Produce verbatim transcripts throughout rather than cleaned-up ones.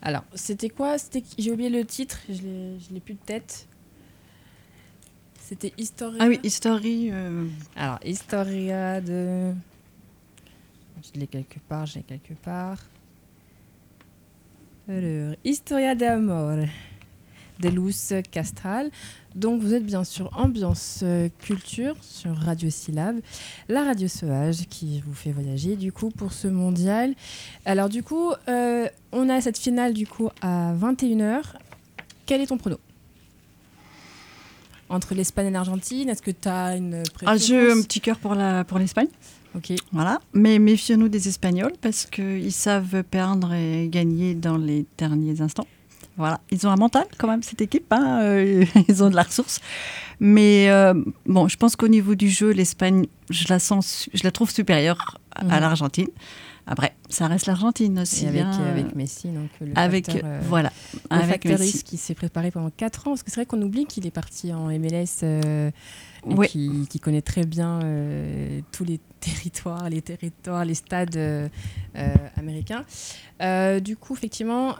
Alors, c'était quoi c'était... J'ai oublié le titre, je l'ai, je l'ai plus de tête. C'était Historia. Ah oui, History. Euh... Alors, Historia de... Je l'ai quelque part, je l'ai quelque part. Alors, Historia de Amor de Luz Castral. Donc, vous êtes bien sûr Ambiance euh, Culture sur Radio Syllabe, la radio sauvage qui vous fait voyager du coup pour ce mondial. Alors, du coup, euh, on a cette finale du coup à vingt et une heures. Quel est ton prono ? Entre l'Espagne et l'Argentine, est-ce que tu as une préférence ? Ah, j'ai un petit cœur pour, la, pour l'Espagne. Ok. Voilà. Mais méfions-nous des Espagnols parce qu'ils savent perdre et gagner dans les derniers instants. Voilà. Ils ont un mental quand même, cette équipe. Hein. Euh, ils ont de la ressource. Mais euh, bon, je pense qu'au niveau du jeu, l'Espagne, je la, sens, je la trouve supérieure à, mmh. à l'Argentine. Après, ça reste l'Argentine aussi. Et avec, hein. avec Messi, donc le avec, facteur, euh, voilà, le avec facteur Messi. X qui s'est préparé pendant quatre ans. Parce que c'est vrai qu'on oublie qu'il est parti en M L S euh, et oui. qui, qui connaît très bien euh, tous les territoires, les territoires, les stades euh, euh, américains. Euh, du coup, effectivement,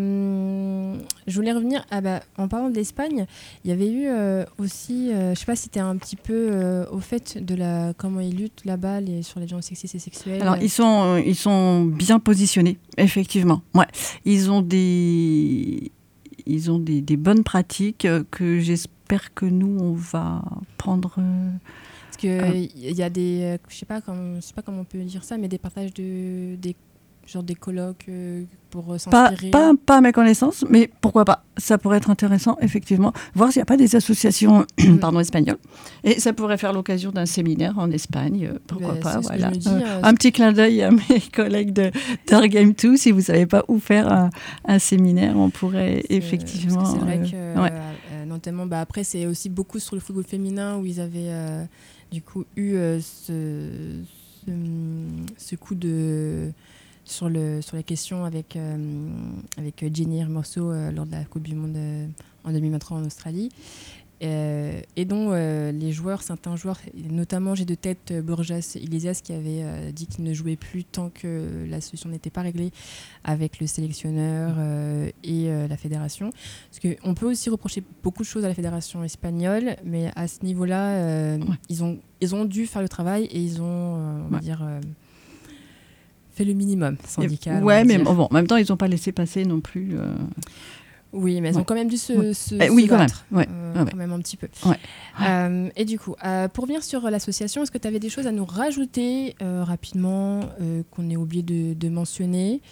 euh, je voulais revenir. Ah bah, en parlant de l'Espagne, il y avait eu euh, aussi, euh, je ne sais pas si tu es un petit peu euh, au fait de la, comment ils luttent là-bas les, sur les violences sexistes et sexuelles. Alors, ils sont, euh, ils sont bien positionnés, effectivement. Ouais. Ils ont des, ils ont des, des bonnes pratiques que j'espère que nous, on va prendre... Euh, Parce qu'il ah. y a des, je ne sais pas comment, je sais pas comment on peut dire ça, mais des partages de... Des, genre des colloques euh, pour s'inspirer. Pas, pas, pas à ma connaissance, mais pourquoi pas. Ça pourrait être intéressant, effectivement, voir s'il n'y a pas des associations pardon, espagnoles. Et ça pourrait faire l'occasion d'un séminaire en Espagne, euh, pourquoi bah, pas. Voilà. Dis, euh, euh, un petit clin d'œil à mes collègues de d'Argame deux. Si vous ne savez pas où faire un, un séminaire, on pourrait c'est, effectivement... C'est vrai euh, que, ouais. euh, notamment, bah, après, c'est aussi beaucoup sur le football féminin où ils avaient euh, du coup eu euh, ce, ce, ce coup de... Sur, le, sur la question avec, euh, avec Jenny Hermoso euh, lors de la Coupe du Monde euh, en deux mille vingt-trois en Australie. Euh, et dont euh, les joueurs, certains joueurs, notamment j'ai de tête euh, Borjas Iglesias qui avait euh, dit qu'il ne jouait plus tant que la solution n'était pas réglée avec le sélectionneur euh, et euh, la fédération. Parce qu'on peut aussi reprocher beaucoup de choses à la fédération espagnole, mais à ce niveau-là, euh, ouais. ils, ont, ils ont dû faire le travail et ils ont, euh, on va ouais. dire... Euh, fait le minimum syndical. Ouais, mais bon, en même temps, ils n'ont pas laissé passer non plus. Euh... Oui, mais ils ouais. ont quand même dû se, ouais. se, eh, se oui, battre. Quand même, ouais. Euh, ouais. quand même un petit peu. Ouais. Euh, et du coup, euh, pour venir sur l'association, est-ce que tu avais des choses à nous rajouter euh, rapidement, euh, qu'on ait oublié de, de mentionner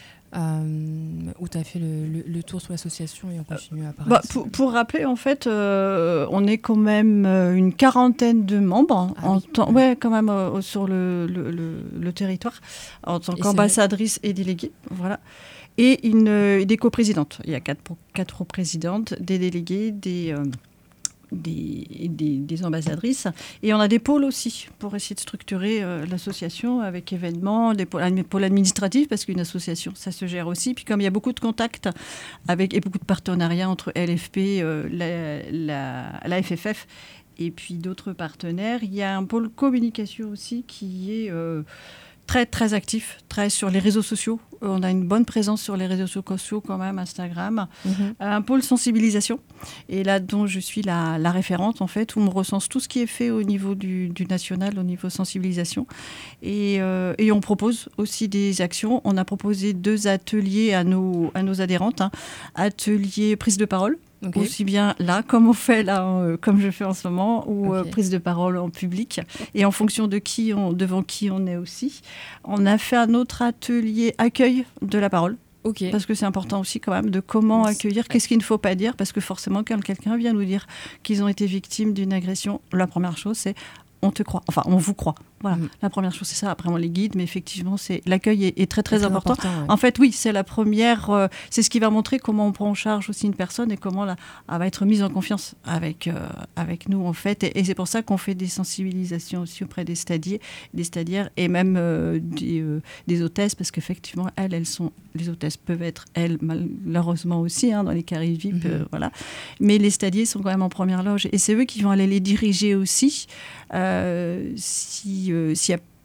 Euh, où tu as fait le, le, le tour sur l'association et on continue à parler. Bah, pour, pour rappeler, en fait, euh, on est quand même une quarantaine de membres, ah, en oui. temps, ouais, quand même euh, sur le, le, le, le territoire, en tant et qu'ambassadrice et déléguée, voilà. Et une, euh, des coprésidentes. Il y a quatre, quatre coprésidentes, des délégués, des... Euh, Des, des, des ambassadrices. Et on a des pôles aussi pour essayer de structurer euh, l'association avec événements, des pôles, pôles administratifs, parce qu'une association, ça se gère aussi. Puis comme il y a beaucoup de contacts avec, et beaucoup de partenariats entre L F P, euh, la, la, la F F F et puis d'autres partenaires, il y a un pôle communication aussi qui est... Euh, très, très actif, très sur les réseaux sociaux. On a une bonne présence sur les réseaux sociaux quand même, Instagram. Mm-hmm. Un pôle sensibilisation, et là dont je suis la, la référente en fait, où on recense tout ce qui est fait au niveau du, du national, au niveau sensibilisation. Et, euh, et on propose aussi des actions. On a proposé deux ateliers à nos, à nos adhérentes. Hein. Atelier prise de parole. Okay. Aussi bien là, comme on fait là, euh, comme je fais en ce moment, ou okay. euh, prise de parole en public, et en fonction de qui on, devant qui on est aussi. On a fait un autre atelier accueil de la parole. Okay. Parce que c'est important aussi quand même de comment accueillir, qu'est-ce qu'il ne faut pas dire, parce que forcément quand quelqu'un vient nous dire qu'ils ont été victimes d'une agression, la première chose c'est on te croit, enfin on vous croit. Voilà, mmh. La première chose c'est ça, après on les guide, mais effectivement c'est, l'accueil est, est très très, très important. important ouais. En fait oui, c'est la première, euh, c'est ce qui va montrer comment on prend en charge aussi une personne et comment la, elle va être mise en confiance avec, euh, avec nous en fait. Et, et c'est pour ça qu'on fait des sensibilisations aussi auprès des stadiers, des stadières et même euh, des, euh, des hôtesses, parce qu'effectivement elles, elles sont, les hôtesses peuvent être elles malheureusement aussi hein, dans les carrés V I P, mmh. euh, voilà. Mais les stadiers sont quand même en première loge et c'est eux qui vont aller les diriger aussi euh, si Euh, s'il y a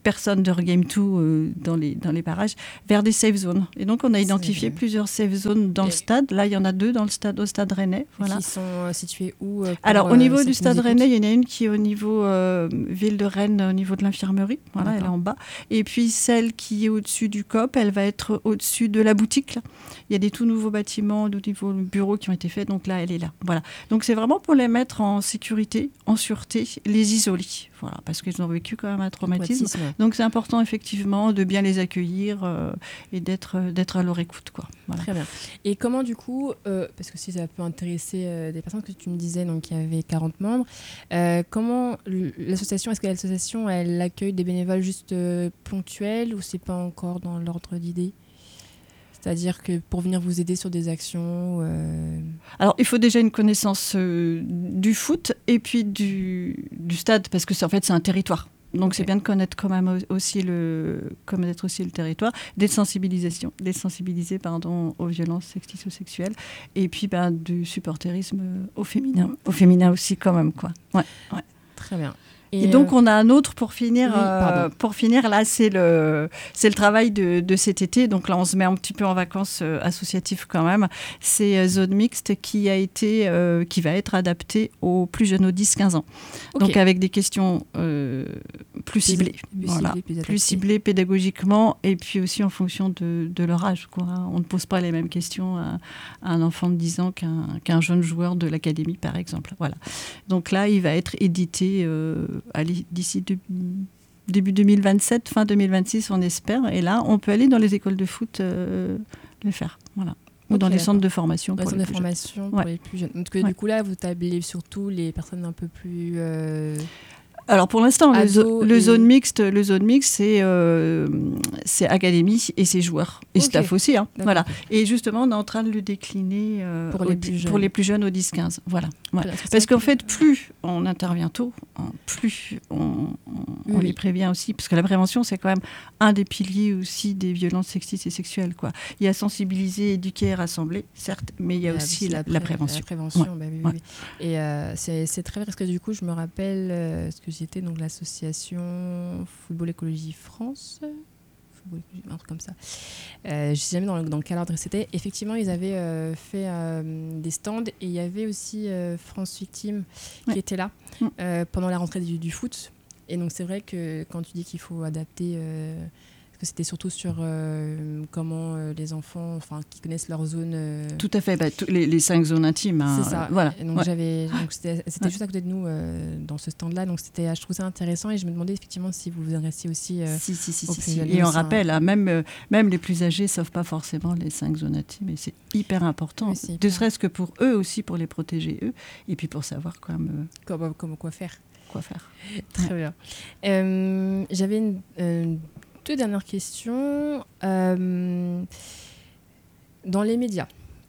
personnes de Game deux euh, dans, les, dans les parages vers des safe zones. Et donc, on a identifié C'est... plusieurs safe zones dans et... le stade. Là, il y en a deux dans le stade, au stade rennais. Voilà. Qui sont euh, situés où euh, Alors, au niveau du stade rennais, il y en a une qui est au niveau euh, ville de Rennes, au niveau de l'infirmerie. Voilà, D'accord. Elle est en bas. Et puis, celle qui est au-dessus du C O P, elle va être au-dessus de la boutique. Là. Il y a des tout nouveaux bâtiments, de nouveaux bureaux qui ont été faits. Donc là, elle est là. Voilà. Donc, c'est vraiment pour les mettre en sécurité, en sûreté, les isoler. Voilà, parce qu'ils ont vécu quand même un traumatisme. traumatisme. Donc c'est important effectivement de bien les accueillir euh, et d'être, d'être à leur écoute. Quoi. Voilà. Très bien. Et comment du coup, euh, parce que si ça peut intéresser euh, des personnes que tu me disais, donc il y avait quarante membres, euh, comment l'association, est-ce que l'association elle accueille des bénévoles juste euh, ponctuels ou c'est pas encore dans l'ordre d'idée ? C'est-à-dire que pour venir vous aider sur des actions euh... Alors, il faut déjà une connaissance euh, du foot et puis du, du stade, parce que c'est, en fait, c'est un territoire. Donc, okay. C'est bien de connaître quand même aussi le, connaître aussi le territoire, des sensibilisations, des sensibiliser pardon, aux violences sexistes-sexuelles et puis ben, du supporterisme au féminin, au féminin aussi quand même. Quoi. Ouais, ouais. Très bien. Et, et donc, euh... on a un autre pour finir. Oui, euh, pour finir, là, c'est le, c'est le travail de, de cet été. Donc là, on se met un petit peu en vacances euh, associatives quand même. C'est euh, Zone Mixte qui, a été, euh, qui va être adaptée aux plus jeunes, aux dix quinze ans. Okay. Donc, avec des questions euh, plus ciblées. Plus, voilà. ciblées, plus, plus ciblées pédagogiquement et puis aussi en fonction de, de leur âge. Quoi. On ne pose pas les mêmes questions à, à un enfant de dix ans qu'un, qu'un jeune joueur de l'académie, par exemple. Voilà. Donc là, il va être édité... Euh, Allez, d'ici de, début deux mille vingt-sept, fin deux mille vingt-six, on espère. Et là, on peut aller dans les écoles de foot euh, le faire. Voilà. Ou okay, dans les centres de formation pour, les, de plus formation pour ouais. les plus jeunes. Donc, ouais. Du coup, là, vous tablez surtout les personnes un peu plus... Euh... Alors pour l'instant, le, zo- le, et... zone mixte, le zone mixte, c'est, euh, c'est académie et c'est joueurs. Et okay. Staff aussi. Hein. Voilà. Et justement, on est en train de le décliner euh, pour, les di- pour les plus jeunes au dix quinze. Voilà. Voilà. Parce qu'en fait, plus on intervient tôt, plus on, on, on oui. les prévient aussi. Parce que la prévention, c'est quand même un des piliers aussi des violences sexistes et sexuelles. Quoi. Il y a sensibiliser, éduquer et rassembler, certes, mais il y a la, aussi la, la, pré- la prévention. La prévention, ouais. bah oui, ouais. oui. Et euh, c'est, c'est très vrai parce que du coup, je me rappelle euh, ce que j'étais, donc l'association Football Écologie France, Football Écologie, un truc comme ça. Euh, je ne sais jamais dans, le, dans quel ordre c'était. Effectivement, ils avaient euh, fait euh, des stands et il y avait aussi euh, France Victime qui ouais. était là euh, pendant la rentrée du, du foot. Et donc, c'est vrai que quand tu dis qu'il faut adapter... Euh, que c'était surtout sur euh, comment euh, les enfants, enfin, qui connaissent leur zone. Euh... Tout à fait, bah, t- les, les cinq zones intimes. Hein, c'est ça. Euh, voilà. Et donc ouais. j'avais, donc c'était, c'était ouais. juste à côté de nous euh, dans ce stand-là, donc c'était, je trouvais ça intéressant et je me demandais effectivement si vous vous adressiez aussi. Euh, si si si si. si. Et on rappelle, hein, même euh, même les plus âgés savent pas forcément les cinq zones intimes, et c'est hyper important. Oui, ne serait-ce que pour eux aussi, pour les protéger eux, et puis pour savoir quand même. Euh... Comment, comment quoi faire. Quoi faire. Très ouais. bien. Euh, j'avais une. Euh, Deux dernières questions. Euh, dans les médias,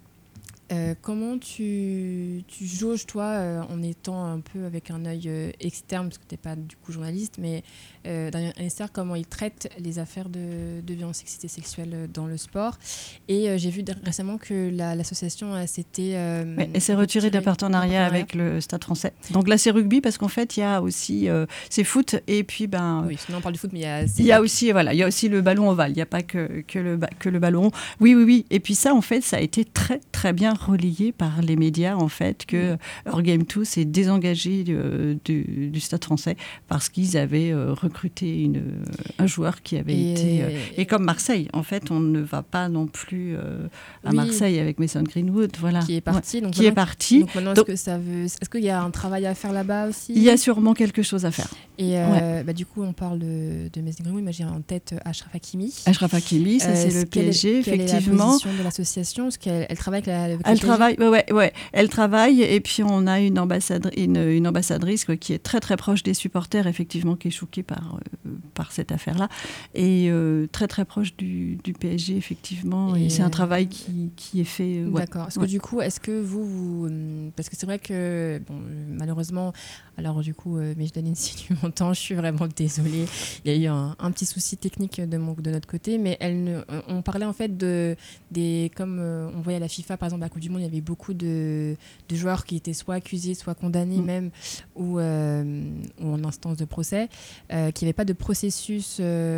euh, comment tu, tu jauges, toi, euh, en étant un peu avec un œil euh, externe, parce que tu n'es pas du coup journaliste, mais euh, d'un œil externe, comment ils traitent les affaires de, de violences sexistes et sexuelles dans le sport. Et euh, j'ai vu d- récemment que la, l'association euh, s'était... Euh, ouais, elle s'est retirée d'un partenariat avec le Stade français. Donc là, c'est rugby, parce qu'en fait, il y a aussi... Euh, c'est foot, et puis... Ben, oui, sinon on parle du foot, mais il y a... Il y a aussi, voilà, il y a aussi le ballon ovale. Il n'y a pas que, que, le, que le ballon. Oui, oui, oui. Et puis ça, en fait, ça a été très, très bien relayé par les médias, en fait, que mmh. Game deux s'est désengagé du, du, du Stade français parce qu'ils avaient euh, recruté une, un joueur qui avait et été... Euh, et comme Marseille, en fait, on ne va pas non plus euh, à oui. Marseille avec Mason Greenwood, voilà. Qui est parti. Ouais. Donc qui est parti. Donc maintenant, donc, est-ce, que ça veut, est-ce qu'il y a un travail à faire là-bas aussi ? Il y a sûrement quelque chose à faire. Et euh, ouais. bah, du coup, on parle de, de Mason Greenwood, mais j'ai en tête Achraf Hakimi. Achraf Hakimi, ça euh, c'est le P S G, est, quelle effectivement. Quelle est la position de l'association ? Est-ce qu'elle elle travaille avec la avec Elle travaille, ouais, ouais, ouais. Elle travaille, et puis on a une, ambassadri- une, une ambassadrice quoi, qui est très très proche des supporters, effectivement, qui est choquée par, euh, par cette affaire-là, et euh, très très proche du, du P S G, effectivement, et, et c'est un travail qui, qui est fait. Euh, D'accord. Ouais. Est-ce que du coup, est-ce que vous, vous parce que c'est vrai que bon, malheureusement, alors du coup, euh, Mejdaline, si tu m'entends, je suis vraiment désolée. Il y a eu un, un petit souci technique de, mon, de notre côté, mais elle ne, on parlait en fait de des comme euh, on voyait à la FIFA par exemple à Coupe du Monde, il y avait beaucoup de, de joueurs qui étaient soit accusés, soit condamnés mmh. même, ou, euh, ou en instance de procès, euh, qu'il n'y avait pas de processus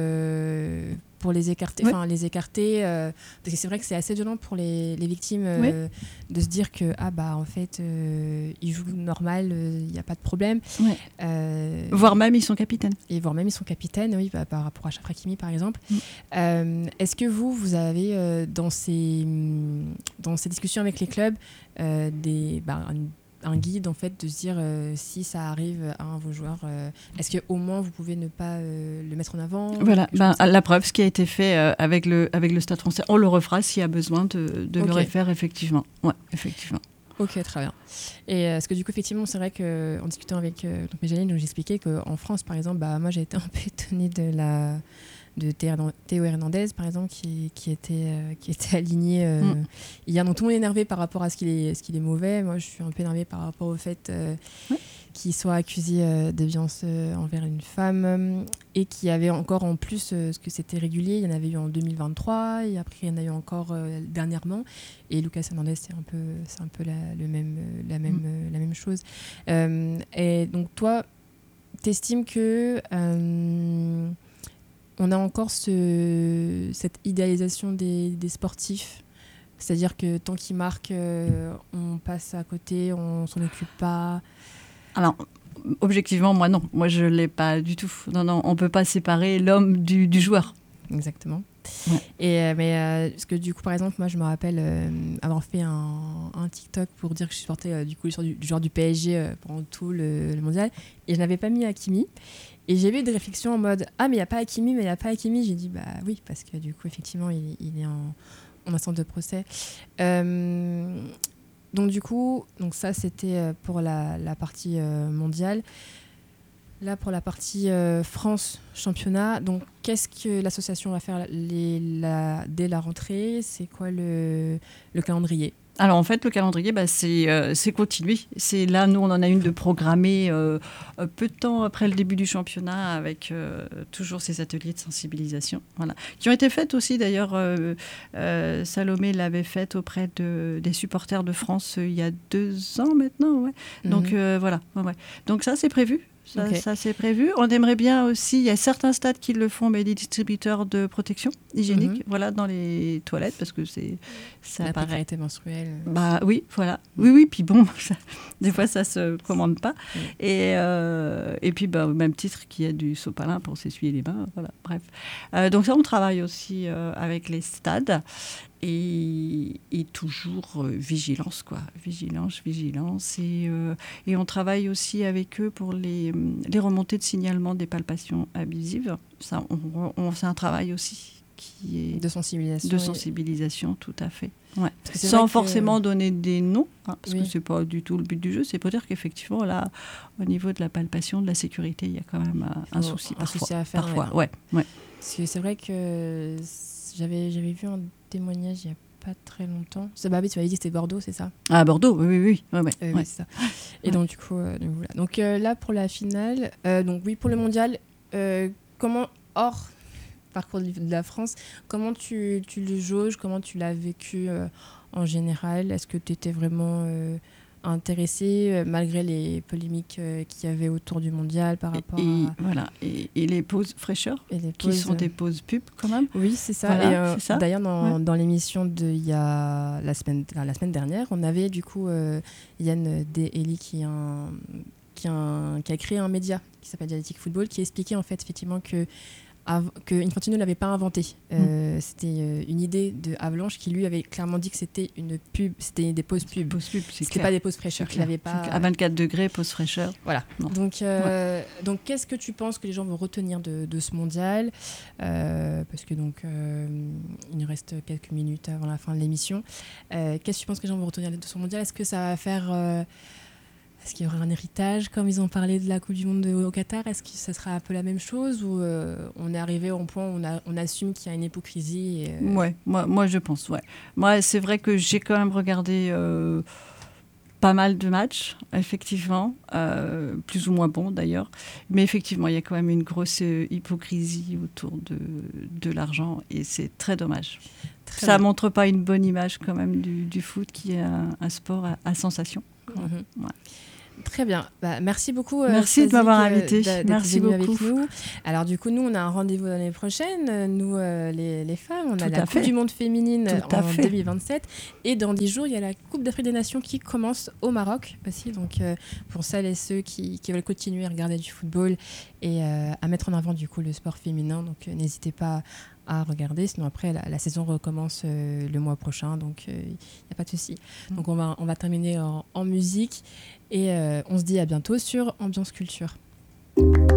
euh, pour les écarter, enfin oui. les écarter, euh, parce que c'est vrai que c'est assez violent pour les, les victimes euh, oui. de se dire que ah bah en fait euh, ils jouent normal, il euh, n'y a pas de problème. Oui. Euh, voire même ils sont capitaines. Et voire même ils sont capitaines, oui, bah, par rapport à Achraf Hakimi par exemple. Mm. Euh, est-ce que vous, vous avez euh, dans ces dans ces discussions avec les clubs euh, des bah, un, un guide en fait de se dire euh, si ça arrive à un de vos joueurs, euh, est-ce que au moins vous pouvez ne pas euh, le mettre en avant? Voilà, ben, la preuve, ce qui a été fait euh, avec le avec le Stade Français, on le refera s'il y a besoin de, de okay. le refaire effectivement. Ouais, effectivement. Ok, très bien. Et euh, parce que du coup, effectivement, c'est vrai qu'en discutant avec euh, donc, mes Janine, donc j'expliquais qu'en France, par exemple, bah, moi j'ai été un peu étonnée de la de Théo Hernandez, par exemple, qui, qui, était, euh, qui était aligné euh, mm. hier. Donc tout le monde est énervé par rapport à ce qu'il est, ce qu'il est mauvais. Moi, je suis un peu énervée par rapport au fait euh, ouais. qu'il soit accusé euh, de violence euh, envers une femme euh, et qu'il y avait encore en plus, euh, ce que c'était régulier, il y en avait eu en deux mille vingt-trois et après il y en a eu encore euh, dernièrement. Et Lucas Hernandez, c'est un peu, c'est un peu la, le même, la, même, mm. euh, la même chose. Euh, et donc toi, t'estimes que... Euh, on a encore ce, cette idéalisation des, des sportifs, c'est-à-dire que tant qu'ils marquent, euh, on passe à côté, on s'en occupe pas. Alors, objectivement, moi non, moi je l'ai pas du tout. Non, non, on peut pas séparer l'homme du, du joueur. Exactement. Ouais. Et euh, mais euh, parce que du coup, par exemple, moi je me rappelle euh, avoir fait un, un TikTok pour dire que je supportais euh, du coup du, du joueur du P S G euh, pendant tout le, le mondial, et je n'avais pas mis Hakimi. Et j'ai eu des réflexions en mode ah mais il y a pas Hakimi, mais il y a pas Hakimi. J'ai dit bah oui parce que du coup effectivement il, il est en, en instance de procès. Euh, donc du coup donc ça c'était pour la, la partie euh, mondiale. Là, pour la partie euh, France championnat, donc qu'est-ce que l'association va faire les, la, dès la rentrée? C'est quoi le, le calendrier? Alors en fait, le calendrier, bah, c'est, euh, c'est continué. C'est là, nous, on en a une de programmée euh, peu de temps après le début du championnat avec euh, toujours ces ateliers de sensibilisation, voilà, qui ont été faits aussi d'ailleurs. Euh, euh, Salomé l'avait faite auprès de, des supporters de France euh, il y a deux ans maintenant, ouais. Mm-hmm. Donc euh, voilà, ouais, ouais. Donc ça, c'est prévu. Ça, okay. ça, c'est prévu. On aimerait bien aussi, il y a certains stades qui le font, mais des distributeurs de protection hygiénique, mm-hmm. voilà, dans les toilettes, parce que c'est... Ça la paraît... précarité menstruelle. Bah oui, voilà. Mm. Oui, oui, puis bon, ça, des fois, ça se commande pas. Mm. Et, euh, et puis, bah, au même titre qu'il y a du sopalin pour s'essuyer les mains, voilà, bref. Euh, donc ça, on travaille aussi euh, avec les stades. Et, et toujours euh, vigilance, quoi. Vigilance, vigilance. Et, euh, et on travaille aussi avec eux pour les, les remontées de signalement des palpations abusives. Ça, on, on, c'est un travail aussi qui est... De sensibilisation. De sensibilisation, oui. Tout à fait. Ouais. Sans forcément que... donner des noms, hein, parce oui. que ce n'est pas du tout le but du jeu. C'est pour dire qu'effectivement, là, au niveau de la palpation, de la sécurité, il y a quand même un, un souci un parfois. Souci à faire, parfois. Ouais. Ouais. Ouais. Parce que c'est vrai que j'avais, j'avais vu un témoignage il n'y a pas très longtemps. C'est bah oui, tu m'avais dit que c'était Bordeaux, c'est ça? Ah, Bordeaux, oui, oui, oui. Ouais, ouais, euh, ouais. oui c'est ça. Et ouais. donc, du coup, euh, donc, voilà. Donc euh, là, pour la finale, euh, donc oui, pour le mondial, euh, comment, hors parcours de la France, comment tu, tu le jauges? Comment tu l'as vécu euh, en général? Est-ce que tu étais vraiment euh, intéressée, euh, malgré les polémiques euh, qu'il y avait autour du mondial par rapport et, et, à... Voilà, et, et les pauses fraîcheurs, et les qui pauses, sont des pauses pub quand même. Oui, c'est ça. Voilà, et euh, c'est ça. D'ailleurs, dans, ouais. dans l'émission de il y a la semaine, la semaine dernière, on avait du coup euh, Yann Deheli qui, un, qui, un, qui a créé un média qui s'appelle Dialectique Football, qui expliquait en fait effectivement que que Infantino ne l'avait pas inventé. Euh, mmh. C'était euh, une idée de Avalanche qui lui avait clairement dit que c'était une pub, c'était des pauses pub. Pause pub, c'est c'était pas des pauses fraîcheurs. Il avait pas. À vingt-quatre degrés, pause fraîcheur. Voilà. Non. Donc, euh, ouais. donc, qu'est-ce que tu penses que les gens vont retenir de, de ce mondial? euh, Parce que donc, euh, il nous reste quelques minutes avant la fin de l'émission. Euh, qu'est-ce que tu penses que les gens vont retenir de ce mondial? Est-ce que ça va faire euh, Est-ce qu'il y aura un héritage, comme ils ont parlé de la Coupe du Monde de, au Qatar? Est-ce que ça sera un peu la même chose, ou euh, on est arrivé au point où on, a, on assume qu'il y a une hypocrisie et, euh... Ouais, moi, moi je pense, ouais. Moi, c'est vrai que j'ai quand même regardé euh, pas mal de matchs, effectivement, euh, plus ou moins bons d'ailleurs. Mais effectivement, il y a quand même une grosse hypocrisie autour de, de l'argent, et c'est très dommage. ça bien. montre pas une bonne image quand même du, du foot, qui est un, un sport à, à sensation. Mm-hmm. Ouais. Très bien. Bah, merci beaucoup. Merci euh, de m'avoir invité. D'être merci beaucoup. Avec nous. Alors du coup, nous, on a un rendez-vous l'année prochaine. Nous, euh, les, les femmes, on Tout a la fait. Coupe du Monde féminine Tout en deux mille vingt-sept. Et dans dix jours, il y a la Coupe d'Afrique des Nations qui commence au Maroc aussi. Donc euh, pour celles et ceux qui, qui veulent continuer à regarder du football et euh, à mettre en avant du coup le sport féminin, donc euh, n'hésitez pas à regarder, sinon après la, la saison recommence euh, le mois prochain, donc il euh, n'y a pas de souci. Donc on va, on va terminer en, en musique et euh, on se dit à bientôt sur Ambiance Culture.